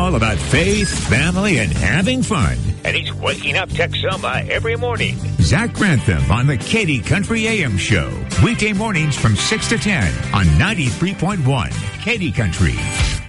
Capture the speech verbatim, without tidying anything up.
all about faith, family, and having fun. And he's waking up Texoma every morning. Zach Grantham on the Katy Country A M Show. Weekday mornings from six to ten on ninety-three point one Katy Country.